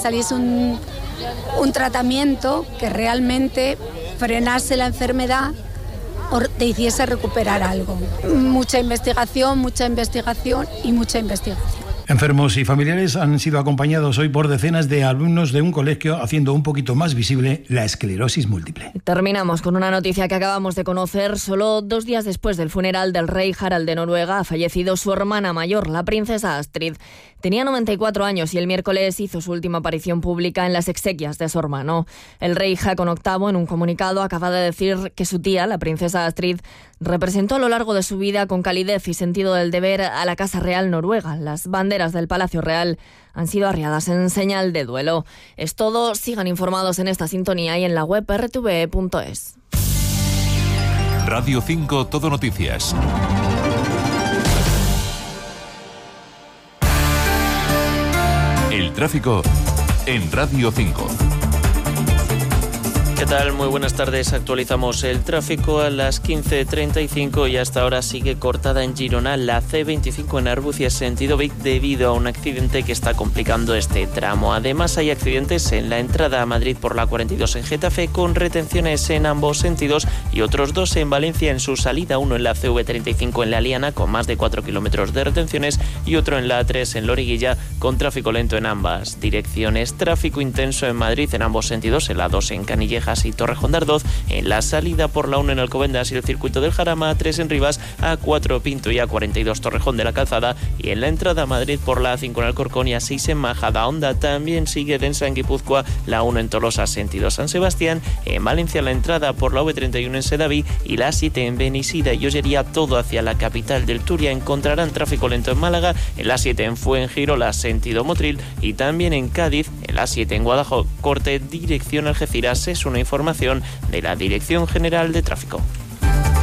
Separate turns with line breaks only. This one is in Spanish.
saliese un tratamiento que realmente frenase la enfermedad o te hiciese recuperar algo. Mucha investigación y mucha investigación.
Enfermos y familiares han sido acompañados hoy por decenas de alumnos de un colegio, haciendo un poquito más visible la esclerosis múltiple.
Terminamos con una noticia que acabamos de conocer. Solo 2 días después del funeral del rey Harald de Noruega, ha fallecido su hermana mayor, la princesa Astrid. Tenía 94 años y el miércoles hizo su última aparición pública en las exequias de su hermano. El rey Haakon VIII, en un comunicado, acaba de decir que su tía, la princesa Astrid, representó a lo largo de su vida con calidez y sentido del deber a la Casa Real noruega. Las banderas del Palacio Real han sido arriadas en señal de duelo. Es todo. Sigan informados en esta sintonía y en la web rtve.es.
Radio 5 Todo Noticias. El tráfico en Radio 5.
¿Qué tal? Muy buenas tardes. Actualizamos el tráfico a las 15:35 y hasta ahora sigue cortada en Girona la C25 en Arbucia sentido Vic debido a un accidente que está complicando este tramo. Además hay accidentes en la entrada a Madrid por la 42 en Getafe con retenciones en ambos sentidos y otros 2 en Valencia en su salida, uno en la CV35 en La Liana con más de 4 kilómetros de retenciones y otro en la A3 en Loriguilla con tráfico lento en ambas direcciones. Tráfico intenso en Madrid en ambos sentidos, en la 2 en Canillejas y Torrejón de Ardoz, en la salida por la 1 en Alcobendas y el circuito del Jarama, A3 en Rivas, A4 Pinto y A42 Torrejón de la Calzada y en la entrada a Madrid por la A5 en Alcorcón y A6 en Majadahonda. También sigue densa en Guipúzcoa, la 1 en Tolosa sentido San Sebastián, en Valencia la entrada por la V31 en Sedaví y la A7 en Benissida y Ollería, todo hacia la capital del Turia. Encontrarán tráfico lento en Málaga, en la A7 en Fuengirola sentido Motril y también en Cádiz, en la A7 en Guadalajara, corte dirección Algeciras. Es una información de la Dirección General de Tráfico.